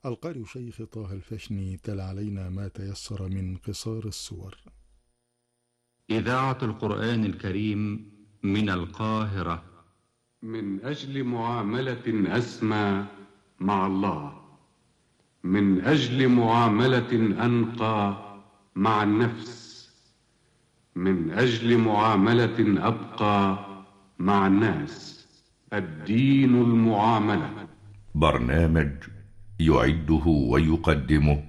القارئ شيخ طه الفشني تلا علينا ما تيسر من قصار السور. إذاعة القرآن الكريم من القاهرة. من أجل معاملة أسمى مع الله، من أجل معاملة أنقى مع النفس، من أجل معاملة أبقى مع الناس. الدين المعاملة. برنامج يعده ويقدمه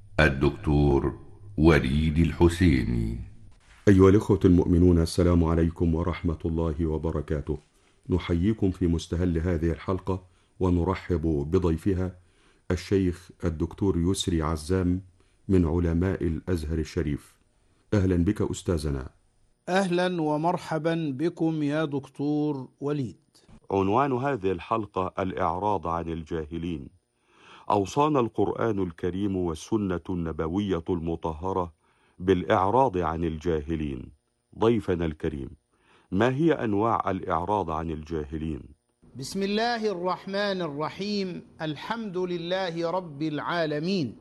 الدكتور وليد الحسيني. أيها الإخوة المؤمنون، السلام عليكم ورحمة الله وبركاته. نحييكم في مستهل هذه الحلقة ونرحب بضيفها الشيخ الدكتور يسري عزام من علماء الأزهر الشريف. أهلا بك أستاذنا. أهلا ومرحبا بكم يا دكتور وليد. عنوان هذه الحلقة الإعراض عن الجاهلين. أوصانا القرآن الكريم والسنة النبوية المطهرة بالإعراض عن الجاهلين. ضيفنا الكريم، ما هي أنواع الإعراض عن الجاهلين؟ بسم الله الرحمن الرحيم. الحمد لله رب العالمين،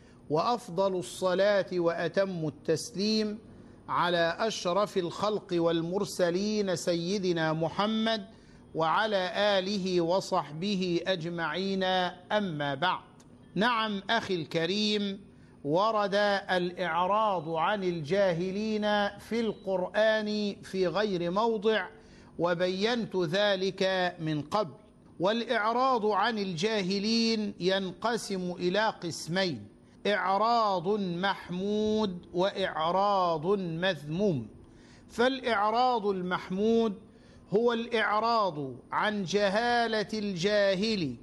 وأفضل الصلاة وأتم التسليم على أشرف الخلق والمرسلين سيدنا محمد وعلى آله وصحبه أجمعين، أما بعد. نعم أخي الكريم، ورد الإعراض عن الجاهلين في القرآن في غير موضع، وبينت ذلك من قبل. والإعراض عن الجاهلين ينقسم إلى قسمين: إعراض محمود وإعراض مذموم. فالإعراض المحمود هو الإعراض عن جهالة الجاهل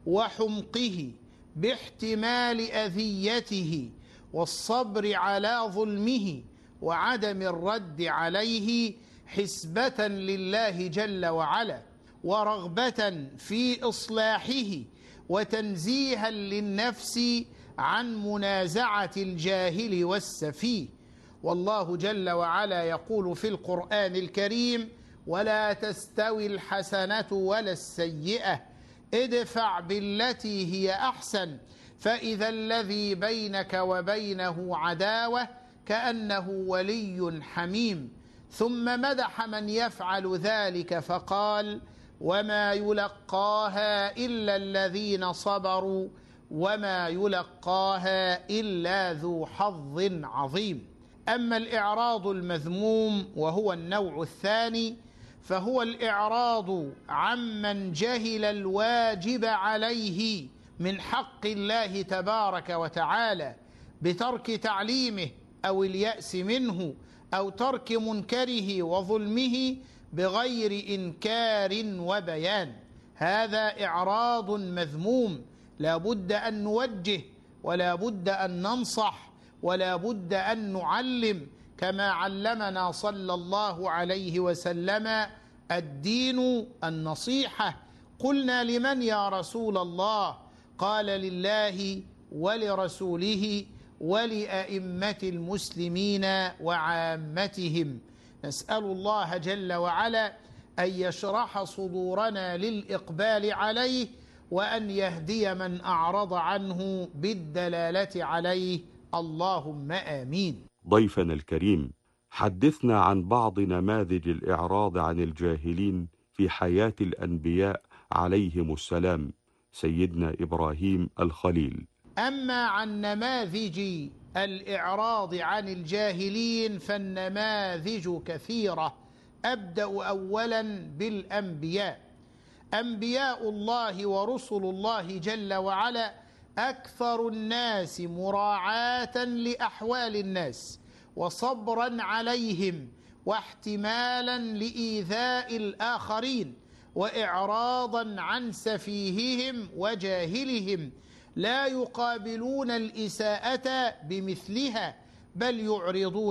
وحمقه باحتمال أذيته والصبر على ظلمه وعدم الرد عليه حسبة لله جل وعلا، ورغبة في إصلاحه، وتنزيها للنفس عن منازعة الجاهل والسفيه. والله جل وعلا يقول في القرآن الكريم: ولا تستوي الحسنة ولا السيئة ادفع بالتي هي أحسن فإذا الذي بينك وبينه عداوة كأنه ولي حميم. ثم مدح من يفعل ذلك فقال: وما يلقاها إلا الذين صبروا وما يلقاها إلا ذو حظ عظيم. أما الإعراض المذموم وهو النوع الثاني، فهو الإعراض عمن جهل الواجب عليه من حق الله تبارك وتعالى بترك تعليمه أو اليأس منه أو ترك منكره وظلمه بغير إنكار وبيان. هذا إعراض مذموم، لا بد أن نوجه، ولا بد أن ننصح، ولا بد أن نعلم، كما علمنا صلى الله عليه وسلم: الدين النصيحة. قلنا: لمن يا رسول الله؟ قال: لله ولرسوله ولأئمة المسلمين وعامتهم. نسأل الله جل وعلا أن يشرح صدورنا للإقبال عليه، وأن يهدي من أعرض عنه بالدلالة عليه، اللهم آمين. ضيفنا الكريم، حدثنا عن بعض نماذج الإعراض عن الجاهلين في حياة الأنبياء عليهم السلام، سيدنا إبراهيم الخليل. أما عن نماذج الإعراض عن الجاهلين فالنماذج كثيرة. أبدأ أولا بالأنبياء. أنبياء الله ورسل الله جل وعلا أكثر الناس مراعاة لأحوال الناس وصبرا عليهم واحتمالا لإيذاء الآخرين وإعراضا عن سفيههم وجاهلهم. لا يقابلون الإساءة بمثلها، بل يعرضون